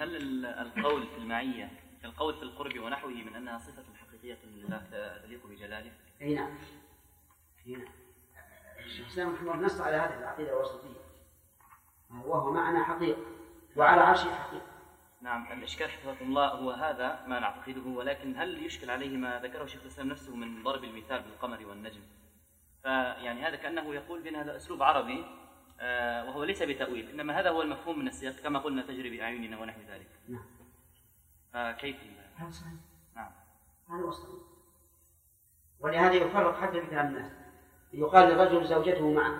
هل القول في المعية كالقول في القرب ونحوه من أنها صفة حقيقية لله تليق بجلاله؟ أي نعم. الشيخ الإسلام محمد نص على هذه العقيدة الوسطية، وهو معنى حقيقة وعلى عرشه حقيقة. نعم. الإشكال حفظكم الله هو هذا ما نعتقده، ولكن هل يشكل عليه ما ذكره شيخ الإسلام نفسه من ضرب المثال بالقمر والنجم؟ فيعني هذا كأنه يقول بأن هذا أسلوب عربي وهو ليس بتأويل، إنما هذا هو المفهوم من السياق كما قلنا تجري بأعيننا ونحو ذلك. نعم. فكيف؟ هذا صحيح. نعم. هذا وسط. ولهذا يفرق حتى في كلام الناس، يقال للرجل زوجته معه،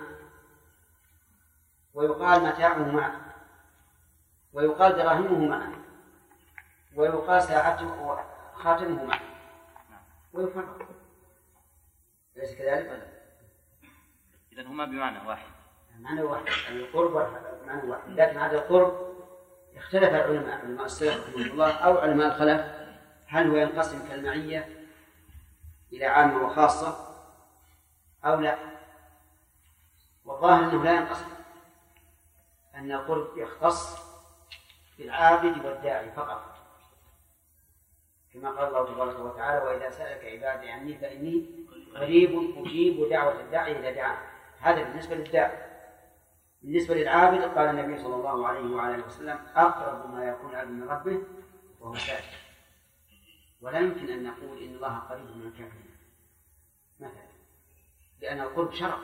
ويقال متاعه معه، ويقال دراهمه معه، ويقال ساعته وخاتمه معه، ويفرق. ليس كذلك؟ إذن هما بمعنى واحد. معنى واحد، القرب معنى واحد، لكن هذا القرب اختلف العلماء، علماء السلف رحمه الله أو علماء الخلف، هل هو ينقسم كالمعية إلى عامة وخاصة أو لا؟ والظاهر أنه لا ينقسم، أن القرب يختص بالعابد والداعي فقط، كما قال الله تبارك وتعالى: وإذا سألك عبادي عني فإني قريب أجيب دعوة الداعي إذا دعان. هذا بالنسبة للداعي. بالنسبة للعابد قال النبي صلى الله عليه وعلى آله وسلم: أقرب ما يكون العبد من ربه وهو ساجد. ولا يمكن أن نقول إن الله قريب من الكافرين مثلا، لأن القرب شرف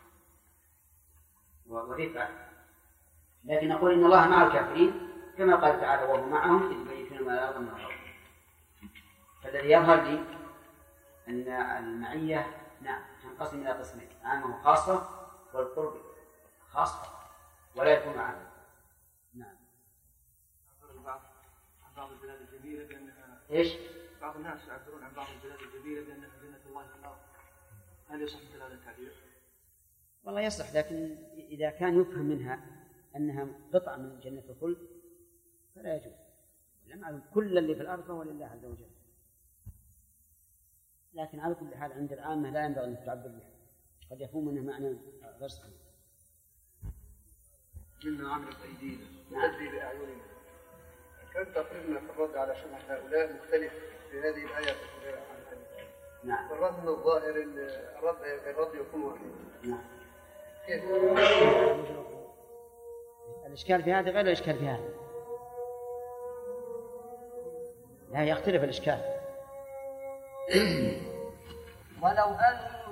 ورفعة، لكن نقول إن الله مع الكافرين كما قال تعالى: وهو معهم إذ يبيتون ما لا يرضى من الأرض. فالذي يظهر لي أن المعية نعم تنقسم إلى قسمين: عامة وخاصة، والقرب خاصة ولا يكون عامة. نعم. عن بعض البلاد الجميلة بأنها إيش؟ بعض الناس يعبرون عن بعض البلاد الجميلة بأنها جنة الله في الأرض، هل يصح مثل هذا التعبير؟ والله يصح، لكن إذا كان يفهم منها أنها قطعة من جنة الخلد فلا يجوز. لم كل اللي في الأرض هو لله عز وجل، لكن على كل حال عند العامة لا ينبغي أن تعبر بها، قد يكون منها معنى غير صحيح. مما عملت أيدينا وتجري بأعيننا. كان تقريرنا في الرد على شبهة هؤلاء مختلف في هذه الآية. نعم. الرد من الظاهر الرد يكون واحد. نعم. كيف؟ الإشكال في هذا غير الإشكال في هذا، لا يختلف الإشكال. ولو أن